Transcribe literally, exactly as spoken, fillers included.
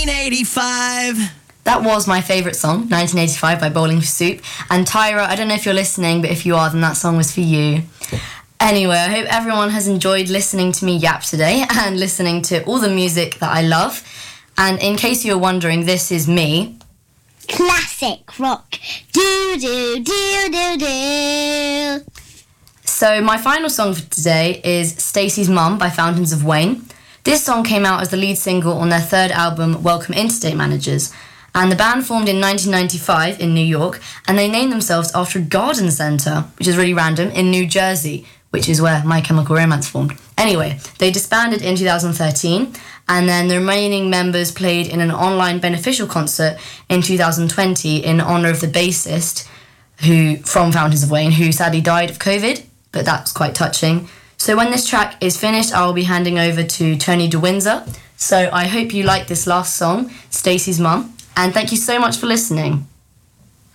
nineteen eighty-five. That was my favourite song, nineteen eighty-five by Bowling for Soup. And Tyra, I don't know if you're listening, but if you are, then that song was for you. Anyway, I hope everyone has enjoyed listening to me yap today and listening to all the music that I love. And in case you're wondering, this is me. Classic rock. Do, do, do, do, do. So my final song for today is Stacey's Mum by Fountains of Wayne. This song came out as the lead single on their third album, Welcome Interstate Managers. And the band formed in nineteen ninety-five in New York, and they named themselves after a garden centre, which is really random, in New Jersey, which is where My Chemical Romance formed. Anyway, they disbanded in two thousand thirteen, and then the remaining members played in an online beneficial concert in two thousand twenty in honour of the bassist who from Fountains of Wayne, who sadly died of COVID, but that's quite touching. So when this track is finished, I will be handing over to Tony DeWindsor. So I hope you like this last song, Stacey's Mum, and thank you so much for listening.